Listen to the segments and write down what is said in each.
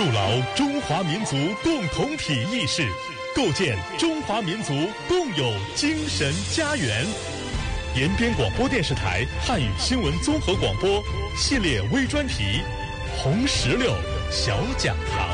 筑牢中华民族共同体意识，构建中华民族共有精神家园。延边广播电视台汉语新闻综合广播系列微专题《红石榴小讲堂》。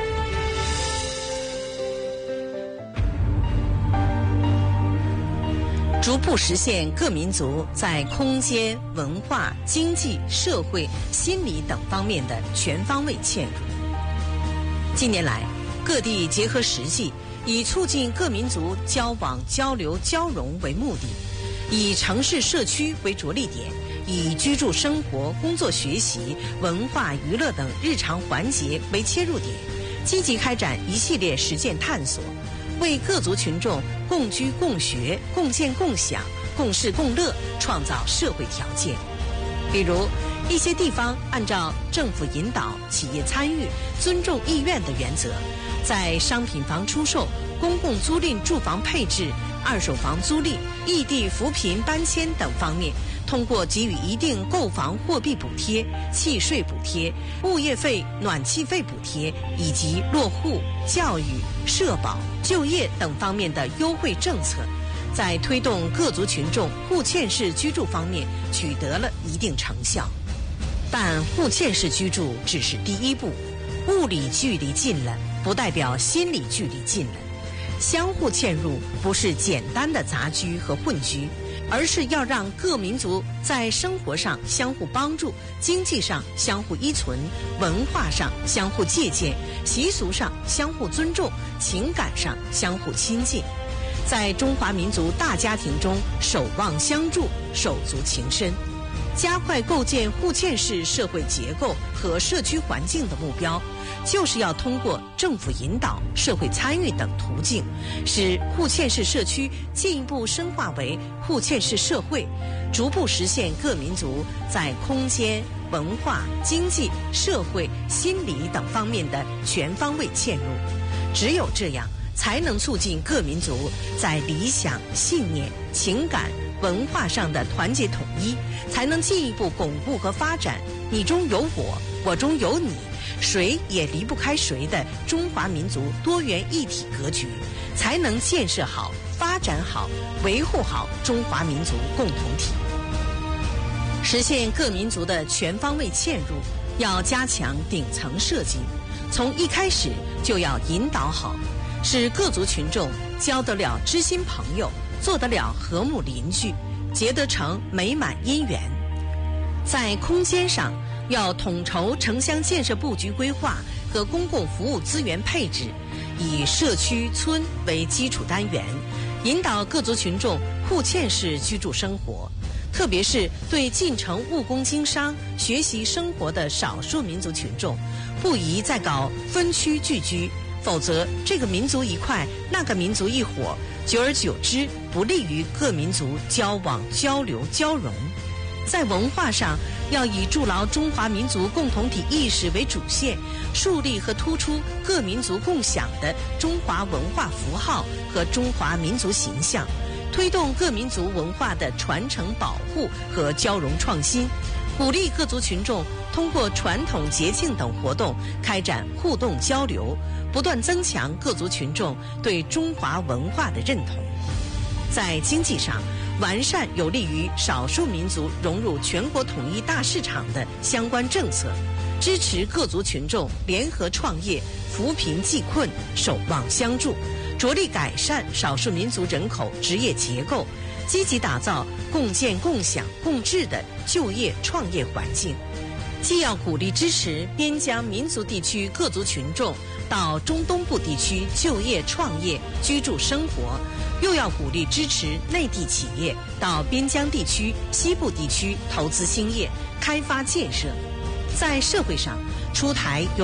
逐步实现各民族在空间、文化、经济、社会、心理等方面的全方位嵌入。近年来，各地结合实际，以促进各民族交往、交流、交融为目的，以城市社区为着力点，以居住生活、工作学习、文化娱乐等日常环节为切入点，积极开展一系列实践探索，为各族群众共居共学、共建共享、共事共乐创造社会条件。比如，一些地方按照政府引导、企业参与、尊重意愿的原则，在商品房出售、公共租赁住房配置、二手房租赁、异地扶贫搬迁等方面，通过给予一定购房货币补贴、契税补贴、物业费、暖气费补贴以及落户、教育、社保、就业等方面的优惠政策，在推动各族群众互嵌式居住方面取得了一定成效。但互嵌式居住只是第一步，物理距离近了，不代表心理距离近了。相互嵌入不是简单的杂居和混居，而是要让各民族在生活上相互帮助，经济上相互依存，文化上相互借鉴，习俗上相互尊重，情感上相互亲近，在中华民族大家庭中守望相助，手足情深。加快构建互嵌式社会结构和社区环境的目标，就是要通过政府引导、社会参与等途径，使互嵌式社区进一步深化为互嵌式社会，逐步实现各民族在空间、文化、经济、社会、心理等方面的全方位嵌入。只有这样，才能促进各民族在理想、信念、情感、文化上的团结统一，才能进一步巩固和发展你中有我，我中有你，谁也离不开谁的中华民族多元一体格局，才能建设好、发展好、维护好中华民族共同体。实现各民族的全方位嵌入，要加强顶层设计，从一开始就要引导好，使各族群众交得了知心朋友，做得了和睦邻居，结得成美满姻缘。在空间上，要统筹城乡建设布局规划和公共服务资源配置，以社区村为基础单元，引导各族群众互嵌式居住生活。特别是对进城务工经商、学习生活的少数民族群众，不宜再搞分区聚居，否则这个民族一块，那个民族一伙，久而久之不利于各民族交往、交流、交融。在文化上，要以筑牢中华民族共同体意识为主线，树立和突出各民族共享的中华文化符号和中华民族形象，推动各民族文化的传承保护和交融创新，鼓励各族群众通过传统节庆等活动开展互动交流，不断增强各族群众对中华文化的认同。在经济上，完善有利于少数民族融入全国统一大市场的相关政策，支持各族群众联合创业、扶贫济困、守望相助，着力改善少数民族人口职业结构，积极打造共建共享共治的就业创业环境。既要鼓励支持边疆民族地区各族群众到中东部地区就业创业、居住生活，又要鼓励支持内地企业到边疆地区、西部地区投资兴业、开发建设。在社会上，出台有